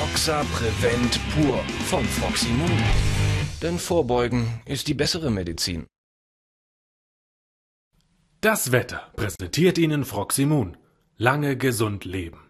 Foxa Prevent Pur von Froximon. Denn Vorbeugen ist die bessere Medizin. Das Wetter präsentiert Ihnen Froximon. Lange gesund leben.